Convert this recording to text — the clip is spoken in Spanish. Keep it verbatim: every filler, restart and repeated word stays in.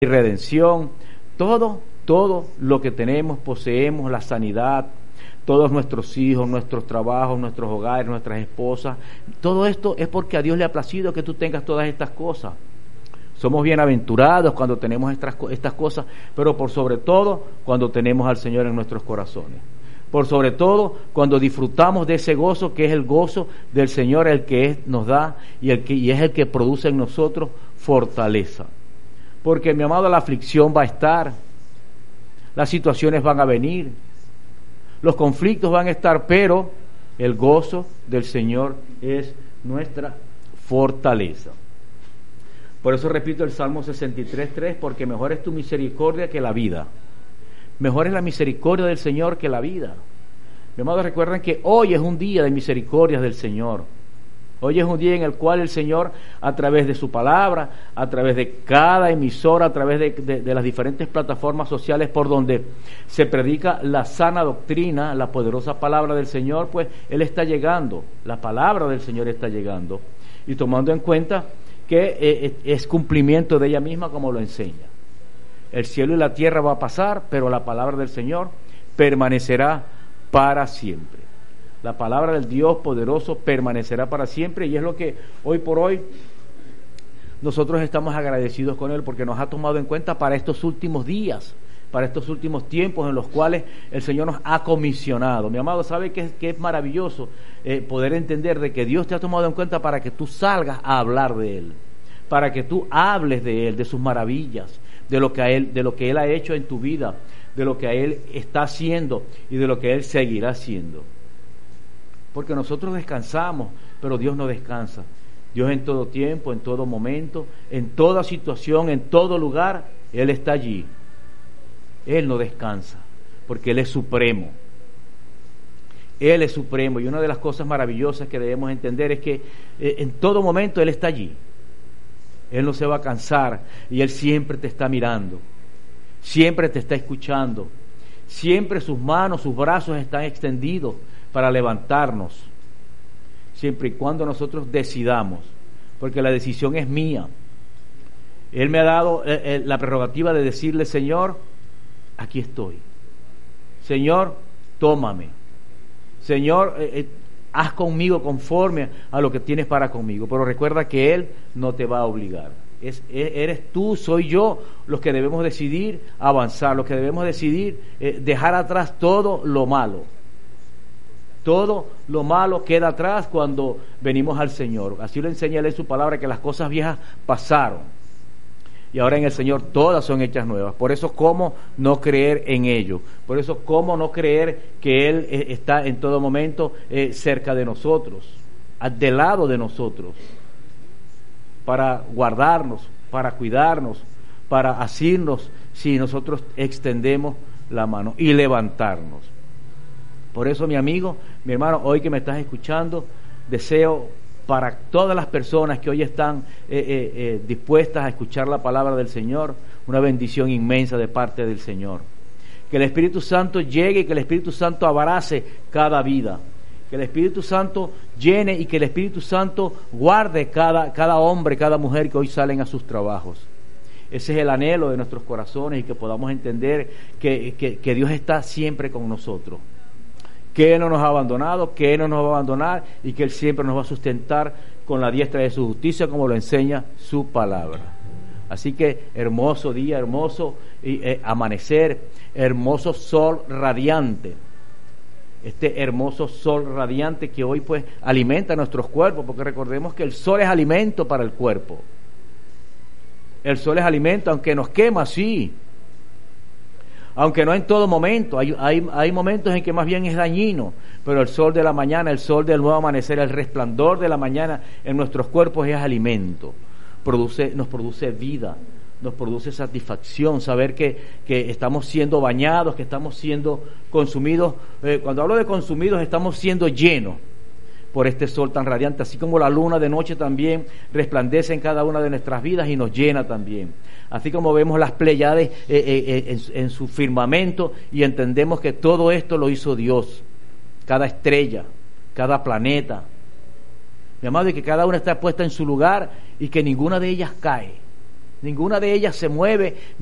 y redención, todo, todo lo que tenemos, poseemos, la sanidad, todos nuestros hijos, nuestros trabajos, nuestros hogares, nuestras esposas, todo esto es porque a Dios le ha placido que tú tengas todas estas cosas. Somos bienaventurados cuando tenemos estas, estas cosas, pero por sobre todo cuando tenemos al Señor en nuestros corazones. Por sobre todo cuando disfrutamos de ese gozo que es el gozo del Señor, el que es, nos da y, el que, y es el que produce en nosotros fortaleza. Porque, mi amado, la aflicción va a estar, las situaciones van a venir, los conflictos van a estar, pero el gozo del Señor es nuestra fortaleza. Por eso repito el Salmo sesenta y tres, tres, porque mejor es tu misericordia que la vida. Mejor es la misericordia del Señor que la vida. Mi amado, recuerden que hoy es un día de misericordias del Señor. Hoy es un día en el cual el Señor, a través de su palabra, a través de cada emisora, a través de, de, de las diferentes plataformas sociales por donde se predica la sana doctrina, la poderosa palabra del Señor, pues Él está llegando, la palabra del Señor está llegando, y tomando en cuenta que eh, es cumplimiento de ella misma como lo enseña. El cielo y la tierra va a pasar, pero la palabra del Señor permanecerá para siempre. La palabra del Dios poderoso permanecerá para siempre, y es lo que hoy por hoy nosotros estamos agradecidos con Él, porque nos ha tomado en cuenta para estos últimos días, para estos últimos tiempos en los cuales el Señor nos ha comisionado. Mi amado, ¿sabe qué es, qué es maravilloso eh, poder entender de que Dios te ha tomado en cuenta para que tú salgas a hablar de Él, para que tú hables de Él, de sus maravillas, de lo que a Él, de lo que Él ha hecho en tu vida, de lo que a Él está haciendo y de lo que Él seguirá haciendo? Porque nosotros descansamos, pero Dios no descansa. Dios en todo tiempo, en todo momento, en toda situación, en todo lugar, Él está allí. Él no descansa, porque Él es supremo. Él es supremo, y una de las cosas maravillosas que debemos entender es que eh, en todo momento Él está allí. Él no se va a cansar, y Él siempre te está mirando, siempre te está escuchando, siempre sus manos, sus brazos están extendidos para levantarnos, siempre y cuando nosotros decidamos, porque la decisión es mía. Él me ha dado eh, eh, la prerrogativa de decirle: Señor, aquí estoy. Señor, tómame. Señor, eh, eh, haz conmigo conforme a lo que tienes para conmigo. Pero recuerda que Él no te va a obligar. Es, eres tú, soy yo, los que debemos decidir avanzar, los que debemos decidir eh, dejar atrás todo lo malo. Todo lo malo queda atrás cuando venimos al Señor. Así lo enseña Él en su palabra, que las cosas viejas pasaron y ahora en el Señor todas son hechas nuevas. Por eso, ¿cómo no creer en ello? Por eso, ¿cómo no creer que Él eh, está en todo momento eh, cerca de nosotros, del lado de nosotros, para guardarnos, para cuidarnos, para asirnos si nosotros extendemos la mano y levantarnos? Por eso, mi amigo, mi hermano, hoy que me estás escuchando, deseo para todas las personas que hoy están eh, eh, eh, dispuestas a escuchar la palabra del Señor, una bendición inmensa de parte del Señor. Que el Espíritu Santo llegue y que el Espíritu Santo abrace cada vida. Que el Espíritu Santo llene y que el Espíritu Santo guarde cada, cada hombre, cada mujer que hoy salen a sus trabajos. Ese es el anhelo de nuestros corazones, y que podamos entender que, que, que Dios está siempre con nosotros, que Él no nos ha abandonado, que Él no nos va a abandonar y que Él siempre nos va a sustentar con la diestra de su justicia, como lo enseña su palabra. Así que hermoso día, hermoso eh, amanecer, hermoso sol radiante. Este hermoso sol radiante que hoy pues alimenta nuestros cuerpos, porque recordemos que el sol es alimento para el cuerpo. El sol es alimento, aunque nos quema, sí. Aunque no en todo momento, hay, hay, hay momentos en que más bien es dañino, pero el sol de la mañana, el sol del nuevo amanecer, el resplandor de la mañana en nuestros cuerpos es alimento, produce, nos produce vida, nos produce satisfacción, saber que, que estamos siendo bañados, que estamos siendo consumidos. Eh, cuando hablo de consumidos, estamos siendo llenos por este sol tan radiante, así como la luna de noche también resplandece en cada una de nuestras vidas y nos llena también. Así como vemos las Pléyades eh, eh, en, en su firmamento y entendemos que todo esto lo hizo Dios, cada estrella, cada planeta, mi amado, y que cada una está puesta en su lugar y que ninguna de ellas cae. ninguna de ellas se mueve,